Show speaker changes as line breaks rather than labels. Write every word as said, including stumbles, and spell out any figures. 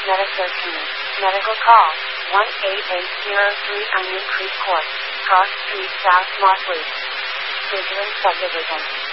Meta thirteen. Medical call. one eight eight zero three Onion Creek Court. Cross Street South Moss Loop. Bridgeland Subdivision.